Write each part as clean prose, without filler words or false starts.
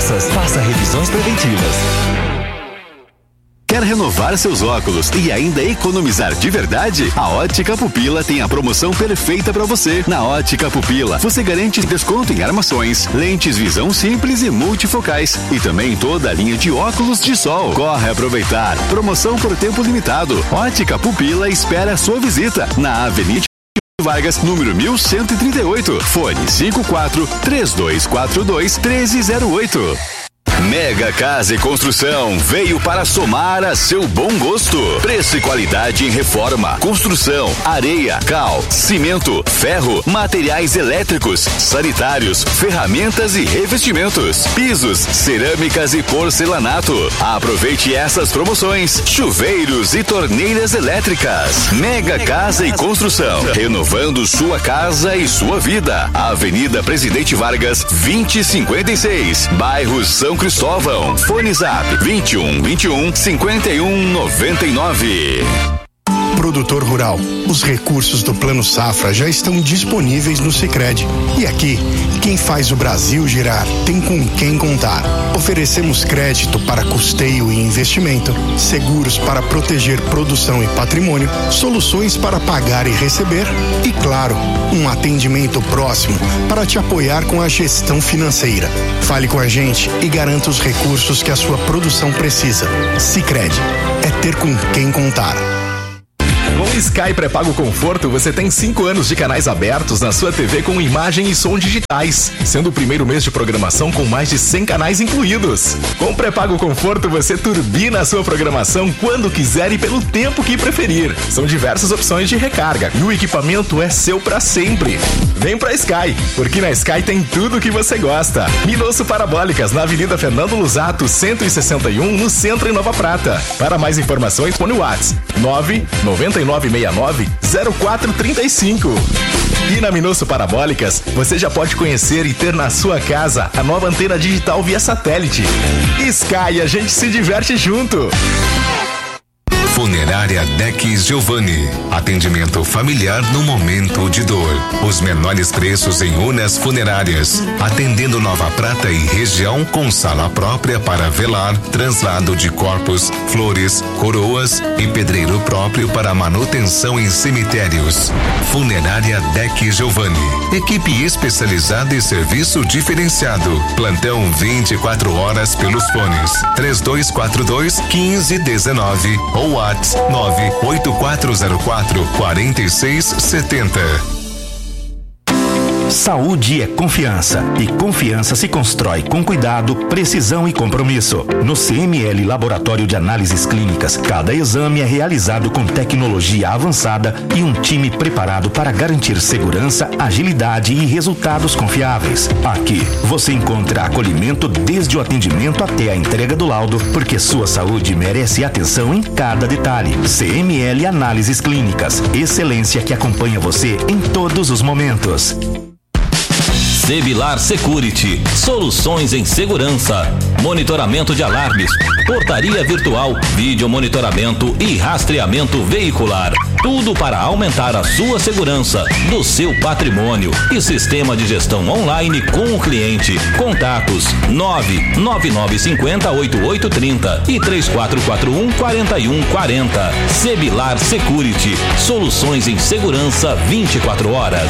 peças. Faça revisões preventivas. Quer renovar seus óculos e ainda economizar de verdade? A Ótica Pupila tem a promoção perfeita para você. Na Ótica Pupila, você garante desconto em armações, lentes visão simples e multifocais e também toda a linha de óculos de sol. Corre aproveitar. Promoção por tempo limitado. Ótica Pupila espera a sua visita na Avenida Vargas, número 1138. Fone 54-3242-1308. Mega Casa e Construção veio para somar a seu bom gosto. Preço e qualidade em reforma, construção, areia, cal, cimento, ferro, materiais elétricos, sanitários, ferramentas e revestimentos, pisos, cerâmicas e porcelanato. Aproveite essas promoções. Chuveiros e torneiras elétricas. Mega Casa e Construção, renovando sua casa e sua vida. Avenida Presidente Vargas, 2056, bairro São Cristóvão. Fone Zap 2121-5199. Produtor rural, os recursos do Plano Safra já estão disponíveis no Sicredi. E aqui, quem faz o Brasil girar tem com quem contar. Oferecemos crédito para custeio e investimento, seguros para proteger produção e patrimônio, soluções para pagar e receber e, claro, um atendimento próximo para te apoiar com a gestão financeira. Fale com a gente e garanta os recursos que a sua produção precisa. Sicredi, é ter com quem contar. Com Sky Pré-Pago Conforto, você tem 5 anos de canais abertos na sua TV com imagem e som digitais, sendo o primeiro mês de programação com mais de 100 canais incluídos. Com Pré-Pago Conforto, você turbina a sua programação quando quiser e pelo tempo que preferir. São diversas opções de recarga e o equipamento é seu para sempre. Vem pra Sky, porque na Sky tem tudo o que você gosta. Minosso Parabólicas, na Avenida Fernando Lusato, 161, no centro em Nova Prata. Para mais informações, põe o WhatsApp 99969-0435. E na Minosso Parabólicas, você já pode conhecer e ter na sua casa a nova antena digital via satélite. Sky, a gente se diverte junto. Funerária Deck Giovanni. Atendimento familiar no momento de dor. Os menores preços em urnas funerárias. Atendendo Nova Prata e região com sala própria para velar, translado de corpos, flores, coroas e pedreiro próprio para manutenção em cemitérios. Funerária Deck Giovanni. Equipe especializada e serviço diferenciado. Plantão 24 horas pelos fones 3242-1519 ou WhatsApp 98404-4670. Saúde é confiança e confiança se constrói com cuidado, precisão e compromisso. No CML Laboratório de Análises Clínicas, cada exame é realizado com tecnologia avançada e um time preparado para garantir segurança, agilidade e resultados confiáveis. Aqui você encontra acolhimento desde o atendimento até a entrega do laudo, porque sua saúde merece atenção em cada detalhe. CML Análises Clínicas, excelência que acompanha você em todos os momentos. Sebilar Security, soluções em segurança, monitoramento de alarmes, portaria virtual, vídeo monitoramento e rastreamento veicular. Tudo para aumentar a sua segurança, do seu patrimônio e sistema de gestão online com o cliente. Contatos 99950-8830 e 3441-4140. Sebilar Security, soluções em segurança 24 horas.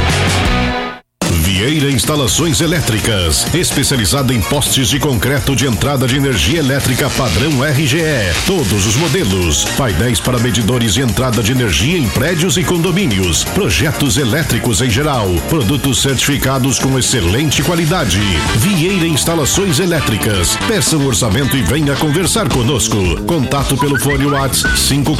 Vieira Instalações Elétricas, especializada em postes de concreto de entrada de energia elétrica padrão RGE. Todos os modelos, painéis para medidores de entrada de energia em prédios e condomínios, projetos elétricos em geral, produtos certificados com excelente qualidade. Vieira Instalações Elétricas. Peça um orçamento e venha conversar conosco. Contato pelo fone WhatsApp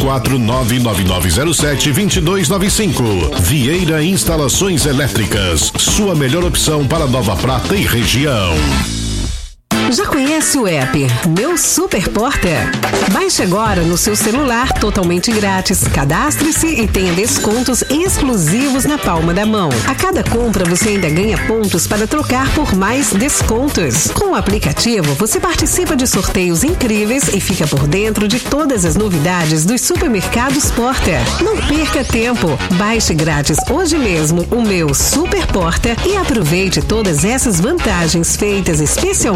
5499907-2295. Vieira Instalações Elétricas. Sua melhor opção para Nova Prata e região. Já conhece o app Meu Super Porter? Baixe agora no seu celular totalmente grátis. Cadastre-se e tenha descontos exclusivos na palma da mão. A cada compra você ainda ganha pontos para trocar por mais descontos. Com o aplicativo você participa de sorteios incríveis e fica por dentro de todas as novidades dos supermercados Porter. Não perca tempo. Baixe grátis hoje mesmo o Meu Super Porter e aproveite todas essas vantagens feitas especialmente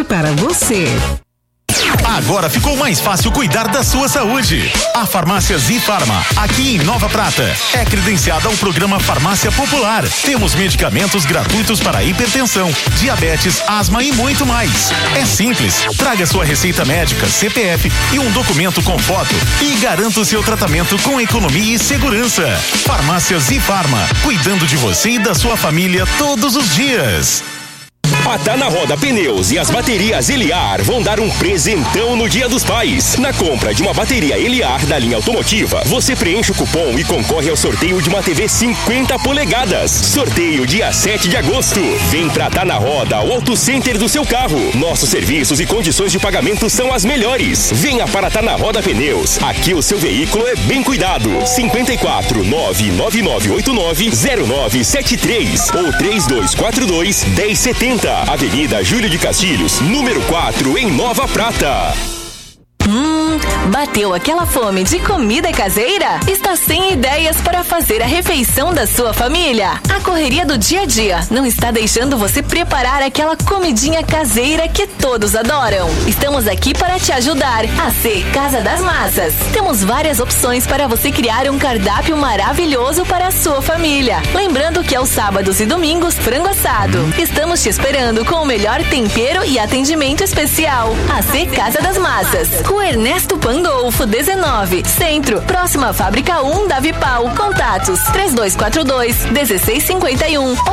para você. Agora ficou mais fácil cuidar da sua saúde. A Farmácia Zifarma, aqui em Nova Prata, é credenciada ao programa Farmácia Popular. Temos medicamentos gratuitos para hipertensão, diabetes, asma e muito mais. É simples. Traga sua receita médica, CPF e um documento com foto e garanta o seu tratamento com economia e segurança. Farmácia Zifarma, cuidando de você e da sua família todos os dias. A Tá na Roda Pneus e as baterias Eliar vão dar um presentão no Dia dos Pais. Na compra de uma bateria Eliar da linha automotiva, você preenche o cupom e concorre ao sorteio de uma TV 50 polegadas. Sorteio dia 7 de agosto. Vem pra Tá na Roda, o Auto Center do seu carro. Nossos serviços e condições de pagamento são as melhores. Venha para Tá na Roda Pneus. Aqui o seu veículo é bem cuidado. 54 99989 0973 ou 3242 1070. Avenida Júlio de Castilhos, número 4, em Nova Prata. Bateu aquela fome de comida caseira? Está sem ideias para fazer a refeição da sua família? A correria do dia a dia não está deixando você preparar aquela comidinha caseira que todos adoram. Estamos aqui para te ajudar. A C Casa das Massas. Temos várias opções para você criar um cardápio maravilhoso para a sua família. Lembrando que aos sábados e domingos, frango assado. Estamos te esperando com o melhor tempero e atendimento especial. A C Casa das Massas. Rua Ernesto Pandolfo, 19, Centro, próxima à Fábrica 1 da Vipal. Contatos 3242-1651 ou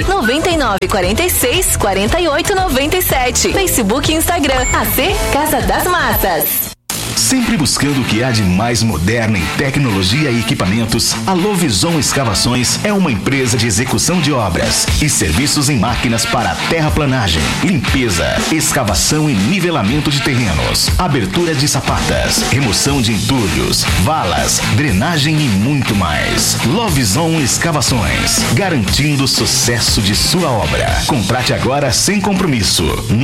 99946-4897. Facebook e Instagram, AC Casa das Massas. Sempre buscando o que há de mais moderno em tecnologia e equipamentos, a Lovison Escavações é uma empresa de execução de obras e serviços em máquinas para terraplanagem, limpeza, escavação e nivelamento de terrenos, abertura de sapatas, remoção de entulhos, valas, drenagem e muito mais. Lovison Escavações, garantindo o sucesso de sua obra. Contrate agora sem compromisso.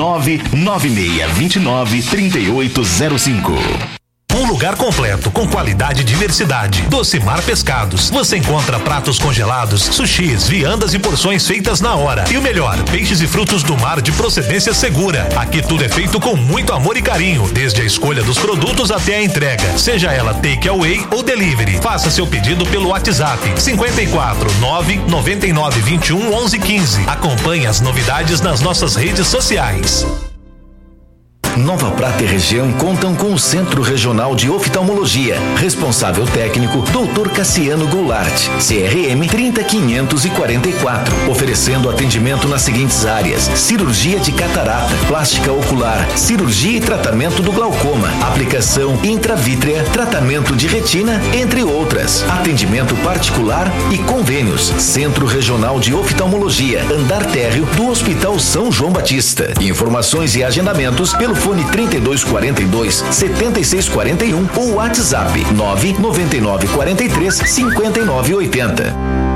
996293805. Um lugar completo, com qualidade e diversidade. Docimar Pescados. Você encontra pratos congelados, sushis, viandas e porções feitas na hora. E o melhor, peixes e frutos do mar de procedência segura. Aqui tudo é feito com muito amor e carinho, desde a escolha dos produtos até a entrega, seja ela take away ou delivery. Faça seu pedido pelo WhatsApp 54 999 21 11 15. Acompanhe as novidades nas nossas redes sociais. Nova Prata e região contam com o Centro Regional de Oftalmologia. Responsável técnico, Dr. Cassiano Goulart, CRM 30544. Oferecendo atendimento nas seguintes áreas: cirurgia de catarata, plástica ocular, cirurgia e tratamento do glaucoma, aplicação intravítrea, tratamento de retina, entre outras. Atendimento particular e convênios. Centro Regional de Oftalmologia, andar térreo do Hospital São João Batista. Informações e agendamentos pelo fone 3242-7641 ou WhatsApp 99943-5980.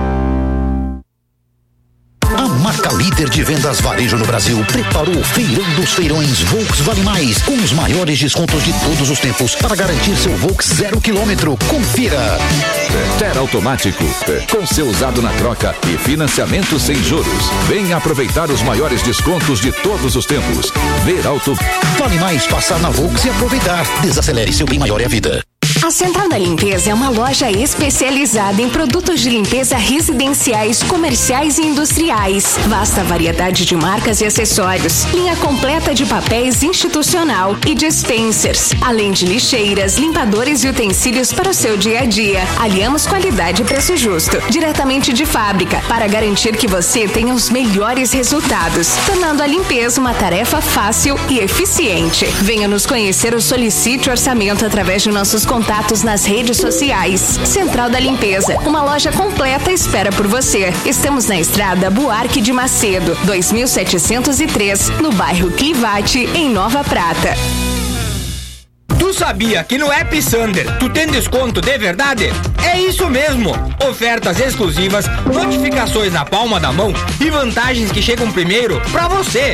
A marca líder de vendas varejo no Brasil preparou o Feirão dos Feirões Volks Vale Mais, com os maiores descontos de todos os tempos para garantir seu Volks 0 km. Confira. Ter automático, com seu usado na troca e financiamento sem juros. Venha aproveitar os maiores descontos de todos os tempos. Ver Auto. Vale mais passar na Volks e aproveitar. Desacelere, seu bem maior é a vida. A Central da Limpeza é uma loja especializada em produtos de limpeza residenciais, comerciais e industriais. Vasta variedade de marcas e acessórios. Linha completa de papéis institucional e dispensers. Além de lixeiras, limpadores e utensílios para o seu dia a dia. Aliamos qualidade e preço justo, diretamente de fábrica, para garantir que você tenha os melhores resultados, tornando a limpeza uma tarefa fácil e eficiente. Venha nos conhecer ou solicite orçamento através de nossos contatos nas redes sociais. Central da Limpeza, uma loja completa espera por você. Estamos na estrada Buarque de Macedo, 2703, no bairro Clivate, em Nova Prata. Tu sabia que no App Sander tu tem desconto de verdade? É isso mesmo! Ofertas exclusivas, notificações na palma da mão e vantagens que chegam primeiro pra você.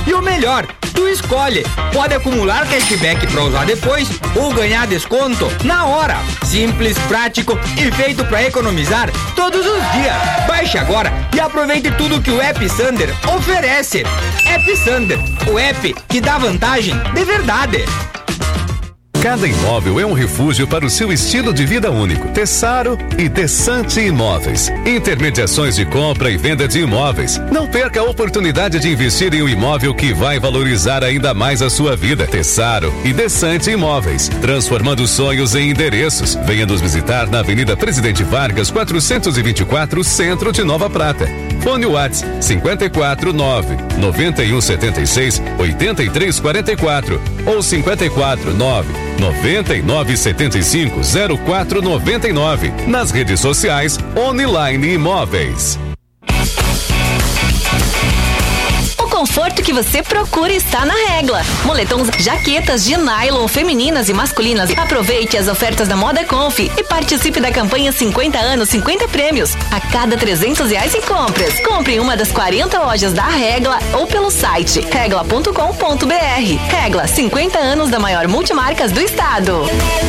E o melhor, tu escolhe. Pode acumular cashback para usar depois ou ganhar desconto na hora. Simples, prático e feito para economizar todos os dias. Baixe agora e aproveite tudo que o App Sander oferece. App Sander, o app que dá vantagem de verdade. Cada imóvel é um refúgio para o seu estilo de vida único. Tessaro e Desante Imóveis. Intermediações de compra e venda de imóveis. Não perca a oportunidade de investir em um imóvel que vai valorizar ainda mais a sua vida. Tessaro e Desante Imóveis. Transformando sonhos em endereços. Venha nos visitar na Avenida Presidente Vargas, 424, Centro de Nova Prata. Fone WhatsApp 549-9176-8344 ou 549-9975-0499. Nas redes sociais, Online Imóveis. O conforto que você procura está na Regla. Moletons, jaquetas de nylon femininas e masculinas. Aproveite as ofertas da Moda Conf e participe da campanha 50 anos, 50 prêmios. A cada R$300 em compras. Compre em uma das 40 lojas da Regla ou pelo site regla.com.br. Regla, 50 anos da maior multimarcas do estado.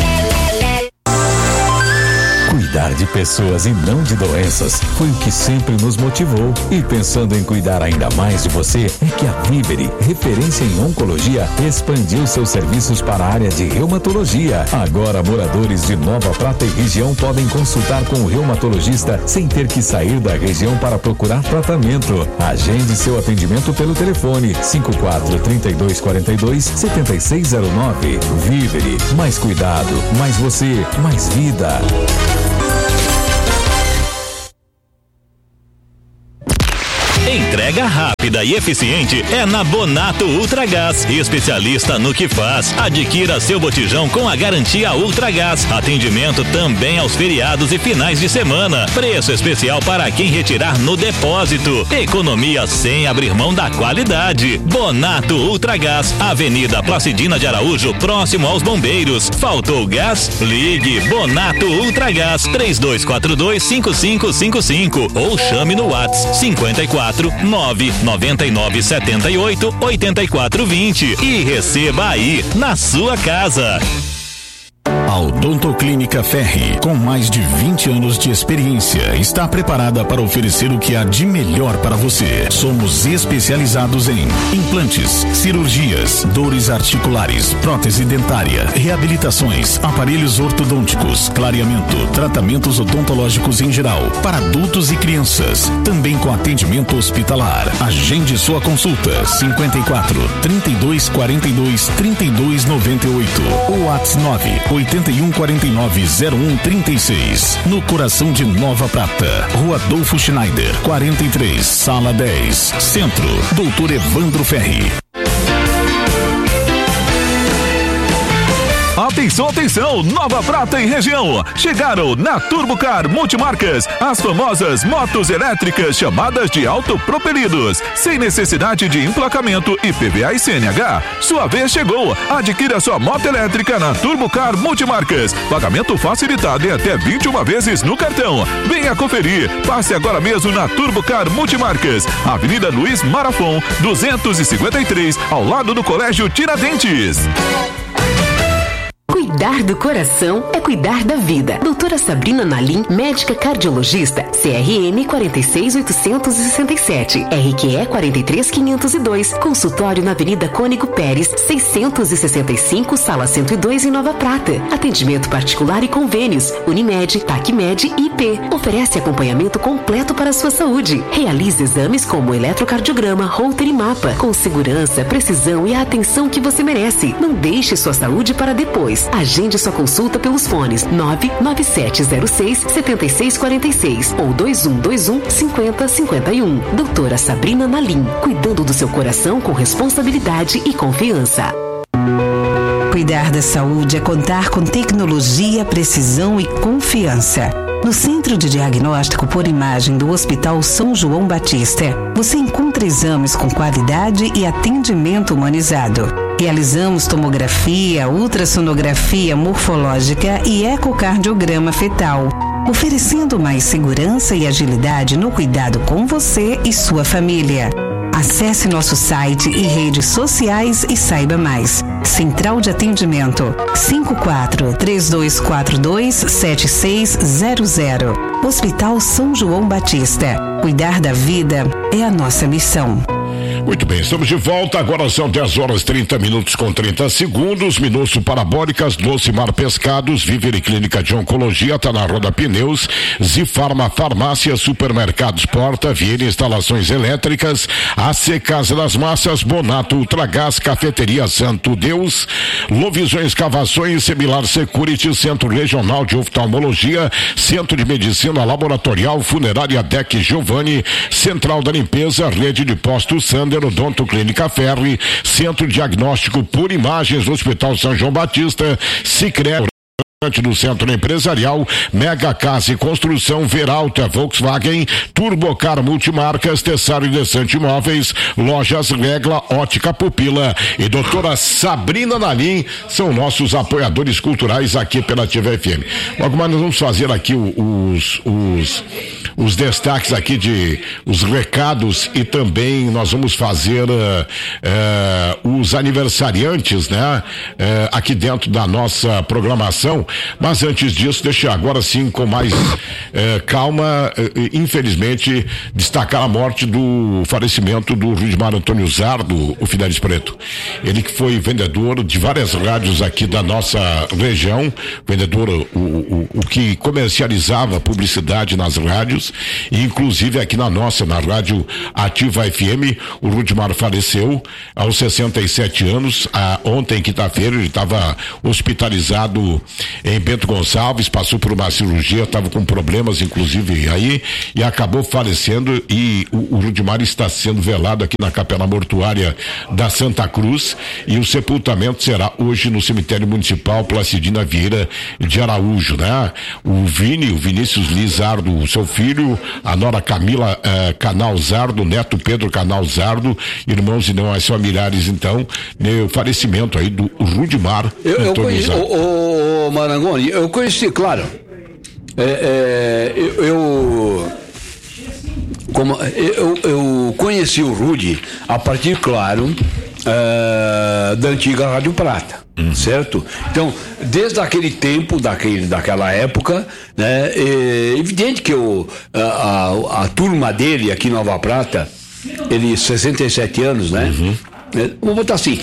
Cuidar de pessoas e não de doenças foi o que sempre nos motivou. E pensando em cuidar ainda mais de você, é que a Vivere, referência em oncologia, expandiu seus serviços para a área de reumatologia. Agora, moradores de Nova Prata e região podem consultar com o reumatologista sem ter que sair da região para procurar tratamento. Agende seu atendimento pelo telefone 54-3242-7609. Vivere, mais cuidado, mais você, mais vida. Entrega rápida e eficiente é na Bonato Ultragás, especialista no que faz. Adquira seu botijão com a garantia Ultragás. Atendimento também aos feriados e finais de semana. Preço especial para quem retirar no depósito. Economia sem abrir mão da qualidade. Bonato Ultragás, Avenida Placidina de Araújo, próximo aos Bombeiros. Faltou gás? Ligue Bonato Ultragás 3242-5555 ou chame no WhatsApp 54 99978-8420 e receba aí na sua casa. A Odontoclínica Ferri, com mais de 20 anos de experiência, está preparada para oferecer o que há de melhor para você. Somos especializados em implantes, cirurgias, dores articulares, prótese dentária, reabilitações, aparelhos ortodônticos, clareamento, tratamentos odontológicos em geral, para adultos e crianças, também com atendimento hospitalar. Agende sua consulta 54-3242-3298 ou WhatsApp 8149-0136, no coração de Nova Prata, Rua Adolfo Schneider, 43, Sala 10, Centro, Doutor Evandro Ferri. Atenção, atenção, Nova Prata e região. Chegaram na Turbocar Multimarcas as famosas motos elétricas chamadas de autopropelidos, sem necessidade de emplacamento IPVA e CNH. Sua vez chegou. Adquira sua moto elétrica na Turbocar Multimarcas. Pagamento facilitado em até 21 vezes no cartão. Venha conferir. Passe agora mesmo na Turbocar Multimarcas, Avenida Luiz Marafon, 253, ao lado do Colégio Tiradentes. Cuidar do coração é cuidar da vida. Doutora Sabrina Nalim, médica cardiologista, CRM 46867, RQE 43502, consultório na Avenida Cônigo Pérez, 665, Sala 102 em Nova Prata. Atendimento particular e convênios, Unimed, Tacmed e IP. Oferece acompanhamento completo para a sua saúde. Realize exames como eletrocardiograma, Holter e mapa, com segurança, precisão e a atenção que você merece. Não deixe sua saúde para depois. Agende sua consulta pelos fones 99706-7646 ou 2121-5051. Doutora Sabrina Nalim, cuidando do seu coração com responsabilidade e confiança. Cuidar da saúde é contar com tecnologia, precisão e confiança. No Centro de Diagnóstico por Imagem do Hospital São João Batista, você encontra exames com qualidade e atendimento humanizado. Realizamos tomografia, ultrassonografia morfológica e ecocardiograma fetal, oferecendo mais segurança e agilidade no cuidado com você e sua família. Acesse nosso site e redes sociais e saiba mais. Central de Atendimento 54-3242-7600. Hospital São João Batista. Cuidar da vida é a nossa missão. Muito bem, estamos de volta, agora são 10 horas 30 minutos com 30 segundos, Minuto Parabólicas, Docimar Pescados, Vivere Clínica de Oncologia, tá na Roda Pneus, Zifarma Farmácia, Supermercados Porta, Vieira Instalações Elétricas, AC Casa das Massas, Bonato Ultragás, Cafeteria Santo Deus, Lovisões Cavações, Semilar Security, Centro Regional de Oftalmologia, Centro de Medicina Laboratorial, Funerária DEC Giovanni, Central da Limpeza, Rede de Postos Sander, Odonto Clínica Ferri, Centro Diagnóstico por Imagens no Hospital São João Batista, Sicredi do Centro Empresarial, Mega Casa e Construção, Veralta, Volkswagen, Turbocar Multimarcas, Tessaro e Desante Imóveis, Lojas Regla, Ótica Pupila e doutora Sabrina Nalim são nossos apoiadores culturais aqui pela Ativa FM. Logo mais nós vamos fazer aqui os destaques aqui de os recados e também nós vamos fazer os aniversariantes, né? Aqui dentro da nossa programação. Mas antes disso, deixa agora sim com mais calma, infelizmente, destacar a morte do falecimento do Rudimar Antônio Zardo, o Fidelis Preto. Ele que foi vendedor de várias rádios aqui da nossa região, vendedor, o que comercializava publicidade nas rádios, e inclusive aqui na Rádio Ativa FM, o Rudimar faleceu aos 67 anos, ontem, quinta-feira, ele estava hospitalizado em Bento Gonçalves, passou por uma cirurgia, estava com problemas inclusive aí, e acabou falecendo, e o Rudimar está sendo velado aqui na Capela Mortuária da Santa Cruz, e o sepultamento será hoje no cemitério municipal Placidina Vieira de Araújo, né? O Vinícius Lizardo, o seu filho, a nora Camila Canal Zardo, neto Pedro Canal Zardo, irmãos e demais familiares, então, o falecimento aí do Rudimar Antônio Zardo. O Marangoni, eu conheci, claro, eu conheci o Rudy a partir, claro, da antiga Rádio Prata, certo? Então, desde aquele tempo, daquela época, né, é evidente que a turma dele aqui em Nova Prata, ele 67 anos, né? Vamos botar assim,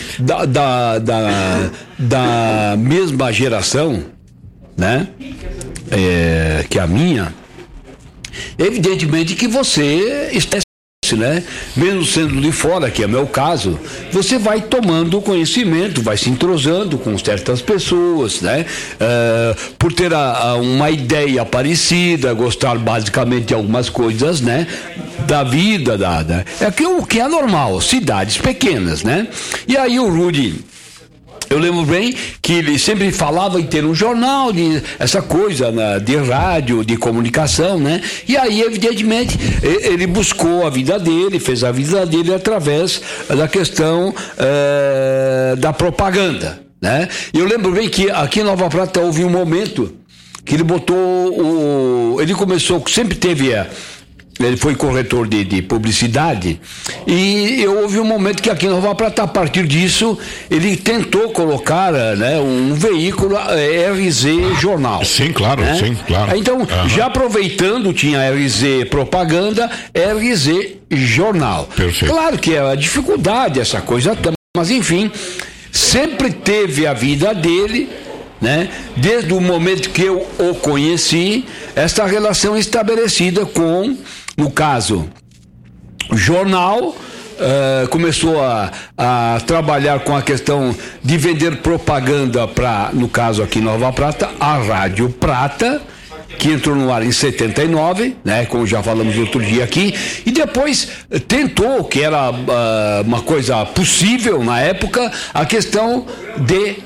da mesma geração, né? Que a minha, evidentemente que você está, né? Mesmo sendo de fora, que é meu caso, você vai tomando conhecimento, vai se entrosando com certas pessoas, né? Por ter uma ideia parecida, gostar basicamente de algumas coisas, né? Da vida, é o que é normal, cidades pequenas, né? E aí o Rudy, eu lembro bem que ele sempre falava em ter um jornal, essa coisa, né, de rádio, de comunicação, né? E aí, evidentemente, ele buscou a vida dele, fez a vida dele através da questão da propaganda, né? E eu lembro bem que aqui em Nova Prata houve um momento que ele botou ele começou, sempre teve ele foi corretor de publicidade, e houve um momento que aqui em Nova Prata, a partir disso, ele tentou colocar, né, um veículo RZ Jornal. Sim, claro, né? Sim, claro. Então, já aproveitando, tinha RZ Propaganda, RZ Jornal. Perfeito. Claro que é a dificuldade, essa coisa, mas enfim, sempre teve a vida dele, né? Desde o momento que eu o conheci, essa relação estabelecida com, no caso, o jornal, começou a trabalhar com a questão de vender propaganda para, no caso aqui em Nova Prata, a Rádio Prata, que entrou no ar em 79, né, como já falamos outro dia aqui, e depois tentou, que era uma coisa possível na época, a questão de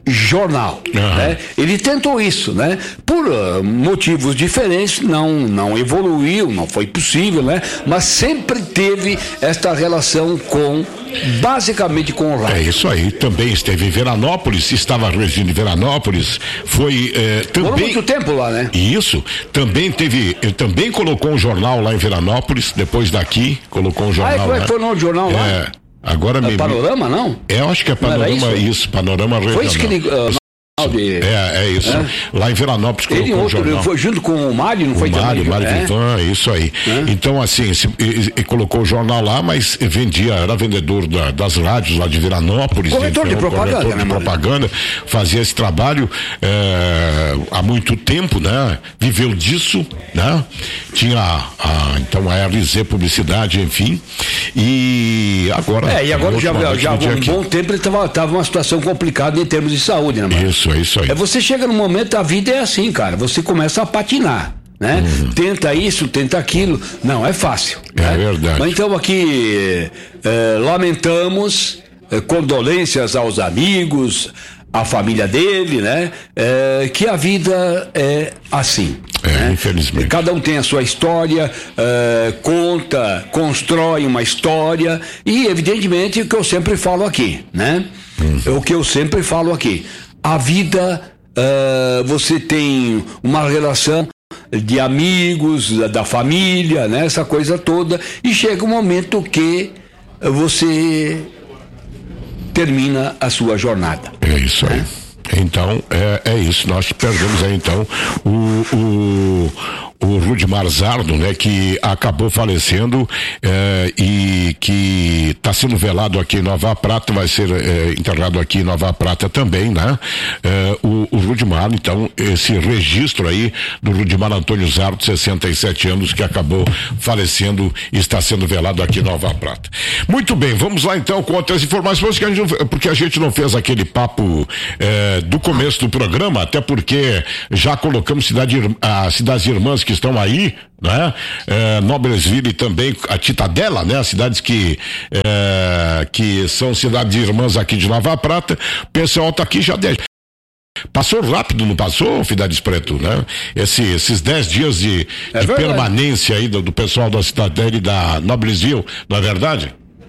jornal, né? Ele tentou isso, né? Por motivos diferentes, não evoluiu, não foi possível, né? Mas sempre teve esta relação basicamente com o rádio. É isso aí, também esteve em Veranópolis, estava residindo em Veranópolis, foi também... Morou muito tempo lá, né? Isso, ele também colocou um jornal lá em Veranópolis, depois daqui, colocou um jornal como é que foi no jornal lá? Agora Panorama, não? Eu acho que é Panorama, isso, Panorama Regional. Foi isso que ele... É isso. Lá em Veranópolis colocou um jornal. Ele foi junto com o Mário, não foi também? Mário Vivan, isso aí. Então, assim, ele colocou o jornal lá, mas era vendedor das rádios lá de Veranópolis. Corretor de propaganda, corretor de propaganda, fazia esse trabalho há muito tempo, né? Viveu disso, né? Tinha então a RZ Publicidade, enfim. E agora... E agora já há um bom tempo ele estava numa situação complicada em termos de saúde, né, Mário? Isso, é isso aí. Você chega num momento, a vida é assim, cara. Você começa a patinar, né? Tenta isso, tenta aquilo. Não, é fácil. É verdade. Mas então aqui lamentamos, condolências aos amigos, à família dele, né? Que a vida é assim. Né? Infelizmente. Cada um tem a sua história, constrói uma história e, evidentemente, o que eu sempre falo aqui, né? O que eu sempre falo aqui. A vida, você tem uma relação de amigos, da família, né? Essa coisa toda, e chega um momento que você termina a sua jornada. É isso aí. Então, é isso. Nós perdemos aí, então, o Rudimar Zardo, né, que acabou falecendo e que está sendo velado aqui em Nova Prata, vai ser enterrado aqui em Nova Prata também, né? O Rudimar, então, esse registro aí do Rudimar Antônio Zardo, 67 anos, que acabou falecendo e está sendo velado aqui em Nova Prata. Muito bem, vamos lá então com outras informações, porque a gente não fez aquele papo do começo do programa, até porque já colocamos as cidades irmãs que estão aí, né? Noblesville e também a Titadela, né? As cidades que são cidades irmãs aqui de Nova Prata. O pessoal tá aqui já passou rápido, não passou, Fidelis Preto, né? Esses 10 dias de permanência aí do pessoal da Titadela e da Noblesville, não é verdade?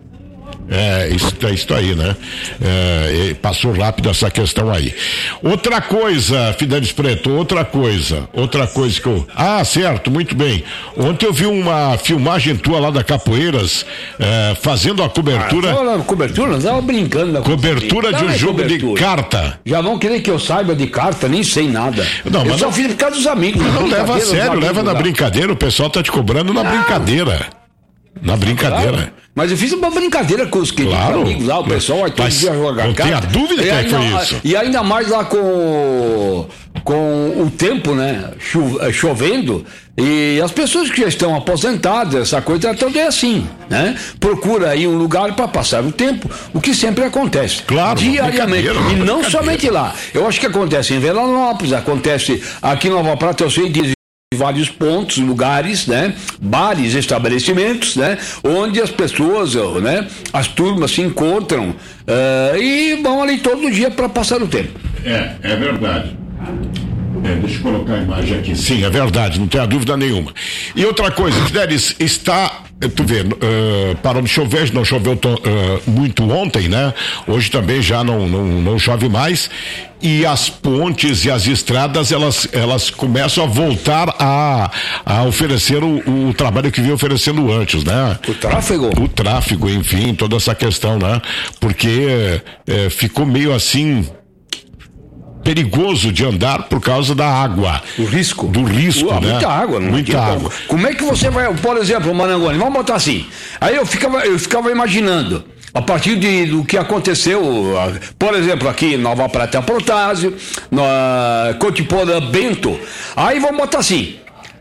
Isso aí, né? Passou rápido essa questão aí. Outra coisa, Fidelis Preto, outra coisa que eu... certo, muito bem. Ontem eu vi uma filmagem tua lá da Capoeiras, fazendo a cobertura... cobertura? Não estava brincando. Cobertura de um jogo de carta. Já vão querer que eu saiba de carta, nem sei nada. Eu só fiz por causa dos amigos. Não leva a sério, leva na brincadeira, o pessoal tá te cobrando na brincadeira. Na brincadeira. Claro. Mas eu fiz uma brincadeira com os queridos amigos lá, o pessoal vai todo dia jogar carta. Não tenha dúvida que foi isso. E ainda mais lá com o tempo, né? Chovendo, e as pessoas que já estão aposentadas, essa coisa toda é assim, né? Procura aí um lugar para passar o tempo, o que sempre acontece. Claro. Diariamente. E não somente lá. Eu acho que acontece em Veranópolis, acontece aqui em Nova Prata, eu sei de vários pontos, lugares, né? Bares, estabelecimentos, né? Onde as pessoas, né? As turmas se encontram e vão ali todo dia para passar o tempo. É verdade. Deixa eu colocar a imagem aqui. Sim, é verdade, não tenha dúvida nenhuma. E outra coisa, Fidelis, tu vê, parou de chover, não choveu muito ontem, né? Hoje também já não chove mais. E as pontes e as estradas, elas começam a voltar a oferecer o trabalho que vinha oferecendo antes, né? O tráfego, enfim, toda essa questão, né? Porque ficou meio assim... perigoso de andar por causa da água. Do risco, né? Muita água, não? Muita água. Como é que você vai, por exemplo, Marangoni, vamos botar assim. Aí eu ficava imaginando, a partir do que aconteceu, por exemplo, aqui em Nova Prata, Protásio, Cotiporã, Bento. Aí vamos botar assim,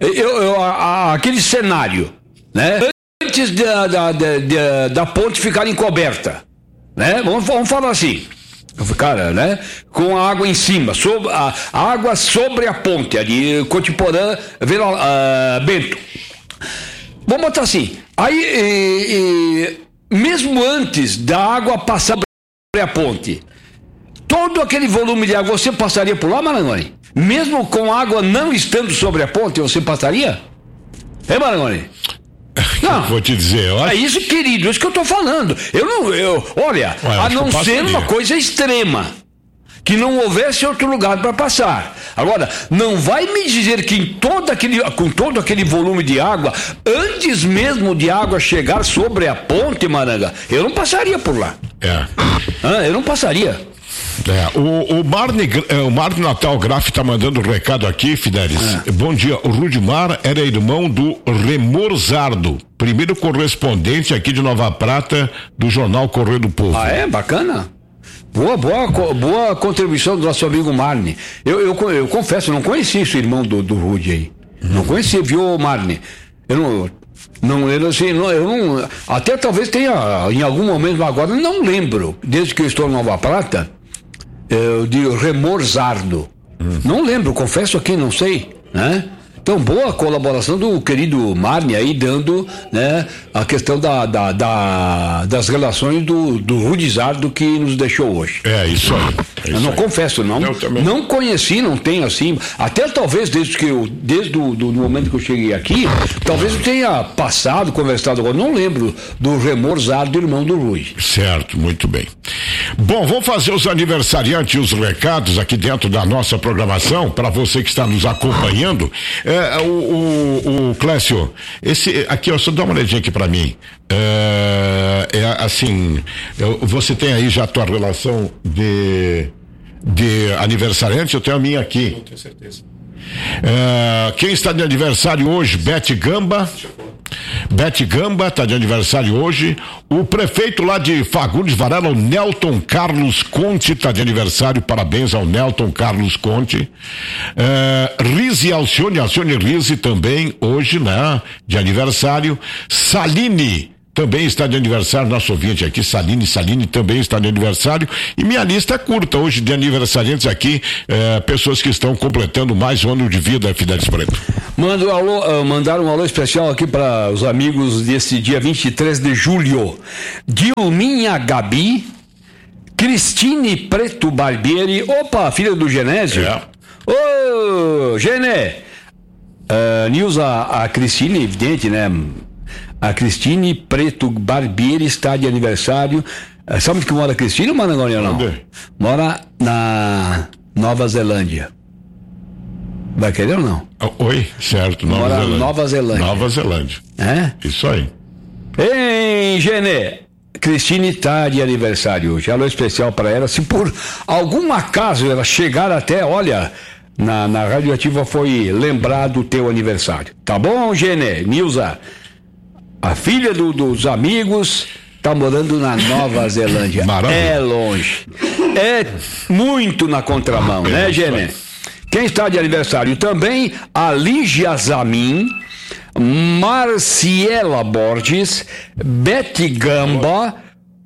aquele cenário, né? Antes da ponte ficar encoberta, né? Vamos falar assim. Cara, né? Com a água em cima, a água sobre a ponte ali, Cotiporã, Bento. Vamos botar assim. Aí, mesmo antes da água passar sobre a ponte, todo aquele volume de água, você passaria por lá, Marangoni? Mesmo com água não estando sobre a ponte, você passaria? Marangoni? Não. Vou te dizer, olha. É isso, querido, isso que eu tô falando. Olha, a não ser uma coisa extrema, que não houvesse outro lugar para passar. Agora, não vai me dizer que com todo aquele volume de água, antes mesmo de água chegar sobre a ponte, Maranga, eu não passaria por lá. Eu não passaria. O Marne Natal Graf tá mandando um recado aqui, Fidelis. Bom dia, o Rudimar era irmão do Remorzardo, primeiro correspondente aqui de Nova Prata do jornal Correio do Povo. Bacana. Boa contribuição do nosso amigo Marne. Eu confesso, eu não conheci esse irmão do Rude aí. Não conheci, viu, Marne? Eu não, até talvez tenha em algum momento agora, não lembro, desde que eu estou em Nova Prata, de Remorzardo. Não lembro, confesso aqui, não sei, né? Então, boa colaboração do querido Marne aí, dando, né, a questão das relações do Rudizardo que nos deixou hoje. Isso aí. Eu não confesso, não conheci, não tenho assim, até talvez desde o momento que eu cheguei aqui, talvez eu tenha conversado agora, não lembro do Remorzardo, irmão do Rui. Certo, muito bem. Bom, vamos fazer os aniversariantes e os recados aqui dentro da nossa programação, para você que está nos acompanhando. O Clécio, esse aqui, só dá uma olhadinha aqui para mim. Assim, você tem aí já a tua relação de aniversariante? Eu tenho a minha aqui. Não tenho certeza. Quem está de aniversário hoje? Bete Gamba está de aniversário hoje. O prefeito lá de Fagundes Varela, o Nelton Carlos Conte, está de aniversário. Parabéns ao Nelton Carlos Conte. Rizzi Alcione Rizzi também hoje, né? De aniversário. Saline também está de aniversário, nosso ouvinte aqui, Saline também está de aniversário, e minha lista é curta hoje de aniversariantes aqui, pessoas que estão completando mais um ano de vida, Fidelis Preto. Mandar um alô especial aqui para os amigos desse dia 23 de julho. Dilminha Gabi, Cristine Preto Barbieri, opa, filha do Genésio. Ô, Gené, Nilza, a Cristine, evidente, né? A Cristine Preto Barbieri está de aniversário. Sabe onde que mora a Cristine, Marangoni, ou não? Mora na Nova Zelândia. Vai querer ou não? Oi, certo. Nova Zelândia. Nova Zelândia. Isso aí. Ei, Genê, Cristine está de aniversário hoje. Alô especial para ela. Se por algum acaso ela chegar até, olha, na Radioativa foi lembrado o teu aniversário. Tá bom, Genê? Nilza, a filha dos amigos, tá morando na Nova Zelândia. Maravilha. É longe. É muito na contramão, né, Genê? Quem está de aniversário também, a Lígia Zamin, Marciela Borges, Bete Gamba,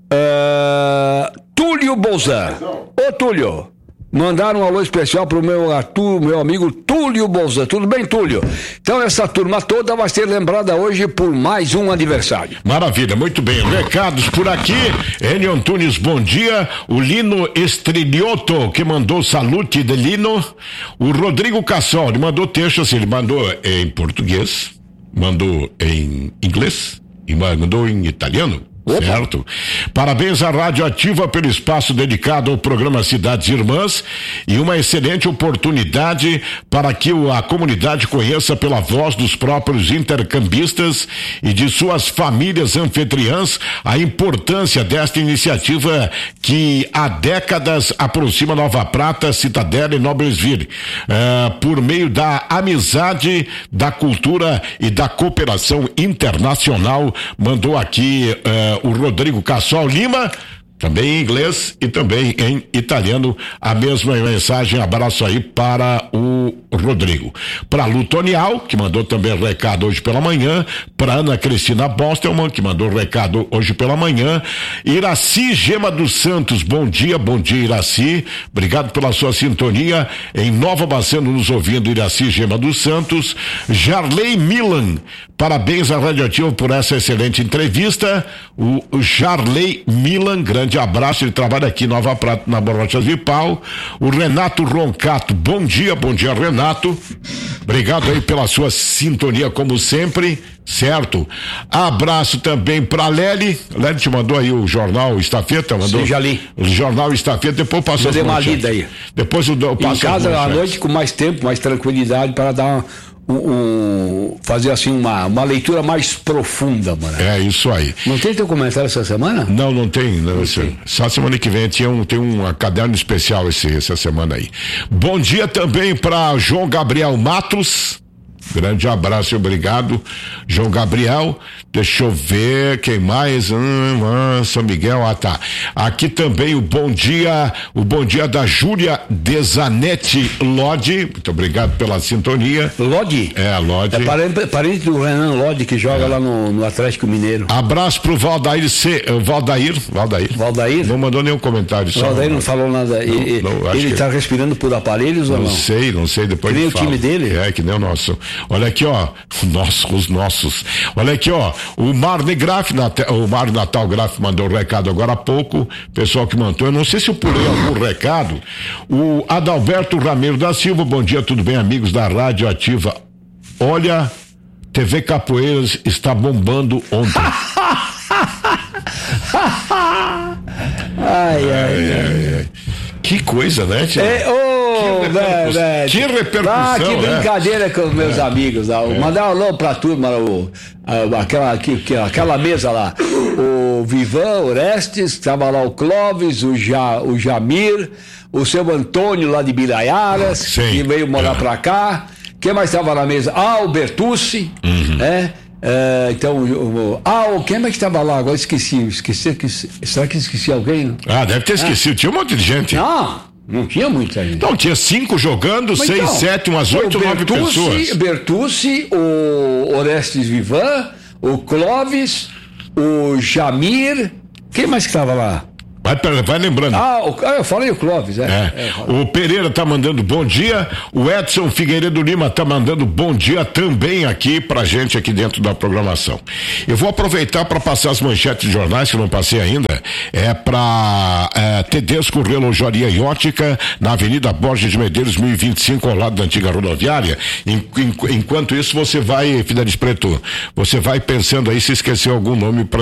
Túlio Bolzan. Ô, Túlio, mandaram um alô especial pro meu amigo Túlio Bolzan. Tudo bem, Túlio? Então essa turma toda vai ser lembrada hoje por mais um aniversário. Maravilha, muito bem. Recados por aqui. Enio Antunes, bom dia. O Lino Estrilioto, que mandou salute de Lino. O Rodrigo Cassol, ele mandou texto assim, ele mandou em português, mandou em inglês e mandou em italiano. Opa. Certo? Parabéns à Rádio Ativa pelo espaço dedicado ao programa Cidades Irmãs e uma excelente oportunidade para que a comunidade conheça pela voz dos próprios intercambistas e de suas famílias anfitriãs a importância desta iniciativa que há décadas aproxima Nova Prata, Citadela e Noblesville, por meio da amizade, da cultura e da cooperação internacional. Mandou aqui o Rodrigo Cassol Lima, também em inglês e também em italiano, a mesma mensagem. Abraço aí para o Rodrigo. Para Lutonial, que mandou também recado hoje pela manhã. Para Ana Cristina Bostelman, que mandou recado hoje pela manhã. Iraci Gema dos Santos, bom dia Iraci, obrigado pela sua sintonia em Nova Baceno nos ouvindo, Iraci Gema dos Santos. Jarley Milan, parabéns à Radioativa por essa excelente entrevista. O Jarley Milan, grande grande abraço, ele trabalha aqui em Nova Prata, na Borrachas de Pau. O Renato Roncato, bom dia Renato, obrigado aí pela sua sintonia como sempre, certo? Abraço também pra Lely te mandou aí o jornal Estafeta, mandou? Sim, já li. O jornal Estafeta, depois passou uma lida aí. Depois eu passo em casa à noite com mais tempo, mais tranquilidade para dar fazer assim uma leitura mais profunda, mano. É isso aí. Não tem teu comentário essa semana? Não tem. Não tem. Só semana que vem tem um caderno especial essa semana aí. Bom dia também para João Gabriel Matos. Grande abraço e obrigado, João Gabriel. Deixa eu ver quem mais. São Miguel, tá. Aqui também o bom dia da Júlia Dezanetti Lodi. Muito obrigado pela sintonia. Lodi? Lodi. É parente do Renan Lodi, que joga lá no Atlético Mineiro. Abraço pro Valdair. Valdair? Não mandou nenhum comentário. O Valdair não falou nada. Ele tá respirando por aparelhos ou não? Não sei, depois que nem o time dele? Que nem o nosso. Olha aqui, ó, os nossos. Olha aqui, ó, o Marne Natal Graf mandou um recado agora há pouco, pessoal que mandou, eu não sei se eu pulei algum recado. O Adalberto Ramiro da Silva, bom dia, tudo bem, amigos da Rádio Ativa? Olha, TV Capoeiras está bombando ontem. Ai. Que coisa, né, Tia? Que repercussão, que brincadeira com os meus amigos lá. Mandar um alô pra turma, aquela mesa lá. O Vivan Orestes, estava lá o Clóvis, o Jamir, o seu Antônio lá de Biraiaras, que veio morar pra cá. Quem mais estava na mesa? O Bertucci, né? Quem é que estava lá? Agora esqueci. Será que esqueci alguém? Deve ter esquecido. Tinha um monte de gente. Não tinha muita gente. Não, tinha 5 jogando, 6, 7, umas 8, 9 pessoas. Bertucci, o Orestes Vivan, o Clóvis, o Jamir. Quem mais que estava lá? Vai lembrando. Eu falei o Clóvis, O Pereira tá mandando bom dia, o Edson Figueiredo Lima tá mandando bom dia também aqui pra gente aqui dentro da programação. Eu vou aproveitar para passar as manchetes de jornais que não passei ainda, pra Tedesco Relojaria e Ótica, na Avenida Borges de Medeiros 1025, ao lado da antiga rodoviária. Enquanto isso você vai, Fidelis Preto, você vai pensando aí se esqueceu algum nome para